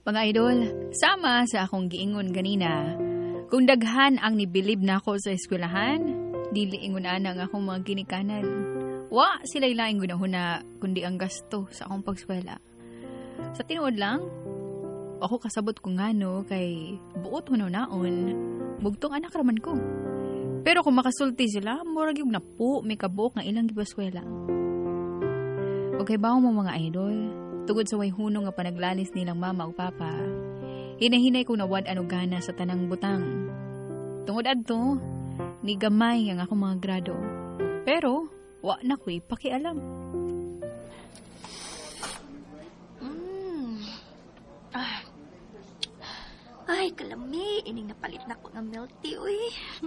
Mga idol, sama sa akong giingon ganina, kung daghan ang nibilib na ako sa eskwelahan, dili ingon ana ang akong mga ginikanan. Wa sila ilaing gunahuna kundi ang gasto sa akong pagskwela. Sa tinuod lang, ako kasabot ko ngano kay buot hunaw-naon, bugtong anak raman ko. Pero kung makasulti sila, murag yung napo, may kabok nga ilang gibaskwela. Okay ba mo mga idol? Tugod sa way huno nga panaglalis nilang mama o papa, hinahinay ko nawad ano gana sa tanang butang. Tungod adto, ni gamay ang akong mga grado. Pero, wa na ko'y pakialam. Ay, kalami. Ining napalit na ko ng milk tea, uy.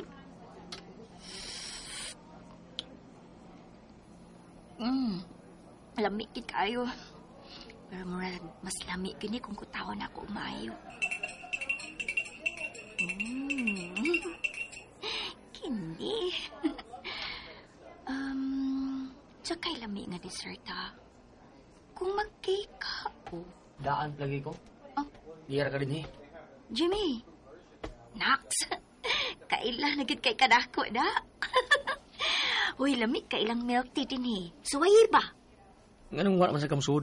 Lami kid kayo. Pero murag mas lami gini kung kutawan ako umayo. Kini. Tsakay lami nga dessert, ha? Kung mag-cake ka, Daan lagi ko. Oh. Liyar ka rin, Jimmy. Nax. Kaila nagid kay kadako, da? Uy, lami kailang milk tea din, Suwayi ba? Anong wala man sa kamsud?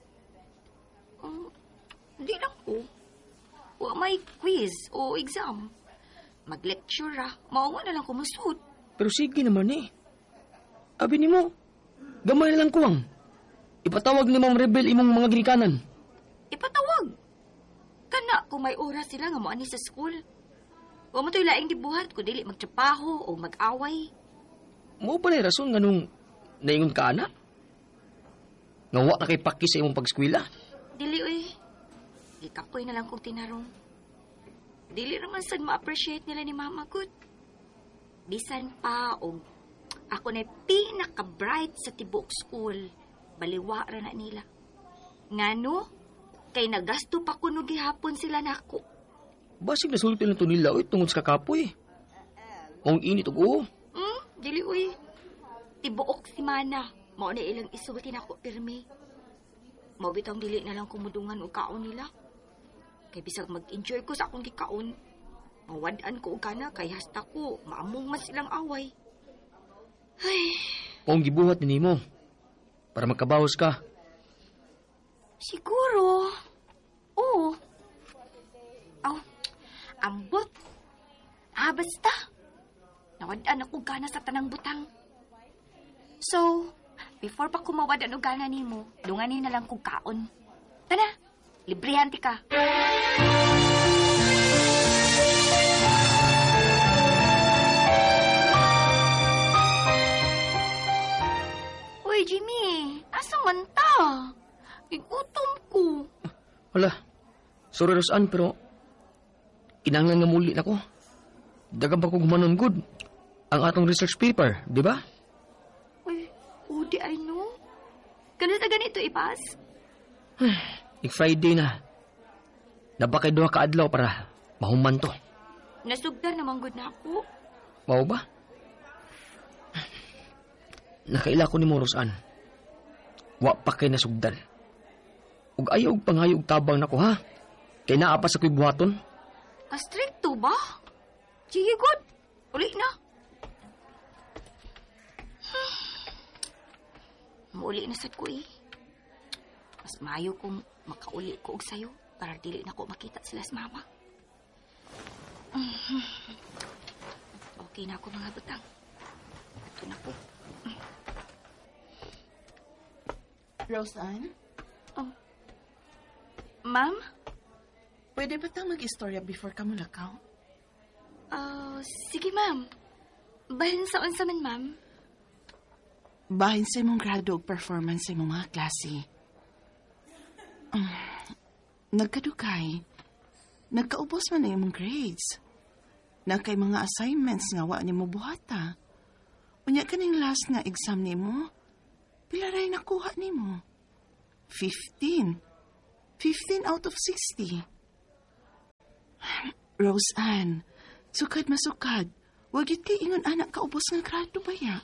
Hindi lang ko. Wa may quiz o exam. Mag-lecture, Mauwa na lang kumusod. Pero sige naman, Abi ni mo, gamay na lang kuwang. Ipatawag ni Ma'am Rebel imong mga ginikanan. Ipatawag. Kana kung may oras sila nga moani sa school. Wa mo to'y laing dibuhat kung dili magtrabaho o mag-away. Mo pa na rason nga nung naingon ka, ana? Nga wa na kay paki sa imong pagskwela. Dili, uy. Gikapoy na lang kong tinarong. Dili naman sad ma-appreciate nila ni Mama Good. Bisan pa o ako na pinaka-bright sa tibok school. Baliwa ra na nila. Ngano? Kay nagasto pa kuno gihapon sila nako. Basig na sulti lang to nila, tungod sa kakapoy. Ang init og Dili, uy. Tibuok si Mana. Mao na ilang isulti na ko pirmi. Mao bitang dili na lang kumudungan og kaon nila. Kay bisag mag-enjoy ko sa akong gikaon. Mawad-an ko og kana kay hasta ko maamong mas silang away. Ay. Ang gibuhat ni mo para magkabawas ka. Siguro. Oo. Ambot. Basta. Nawad-an ako gana sa tanang butang. So, before pa kumawadan og gana nimo, dunganin na lang kog kaon. Tana, librehan ti ka. Uy, Jimmy, asa man ta? Igutom ko. Wala. Sorry, Rosan, pero kinanglan nga muli na ko. Dagan pa ko gumanon good. Ang atong research paper, di ba? Uy, di I know. Ganito ganito ipas? Friday na. Nabakay doha ka adlaw para mahuman to. Nasugdan naman good na ako. Mao ba? Nakaila ko ni mo, Rosan. Wa pa kay nasugdan. Ug ayaw og pangayog tabang nako, ha? Kay naa pa sa kuy buhaton. Stricto ba? Sige, good. Uli na. Mauli na sad ko, Mas maayo kung makauli ko og sayo para dili na ko makita sila sa mama. Okay na ako, mga butang. Ito na po. Roseanne? Oh. Ma'am? Pwede ba tang mag-istorya before ka mulakaw? Sige, ma'am. Bahin sa unsa man, ma'am? Bahin sa imong grado o performance sa imong mga klase. Nagkadukay. Nagkaubos man na imong grades. Nagkay mga assignments nga wa nimo buhata. Unya kaning last nga exam nimo, pila ray nakuha nimo? 15. 15 out of 60. Roseanne, sukad masukad. Wag yun kay ingon anak kaubos nga grado ba ya?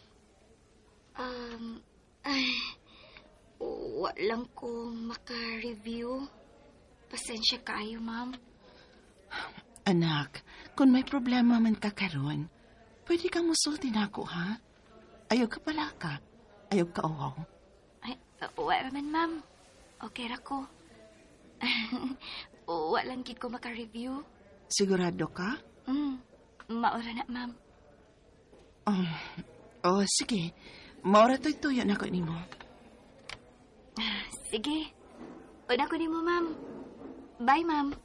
Wa lang ko maka-review. Pasensya kayo, ma'am. Anak, kung may problema man ka karon, pwede kang musulti na ako, ha? Ayaw ka pala ka. Ayaw ka uwaw. Ay, wala man, ma'am. Okay ra ko. Walang gid ko maka-review. Sigurado ka? Maura na, ma'am. Sige. Maura to'y tuyo na ko nimo. Sige. Una ko ni mo, ma'am. Bye, ma'am.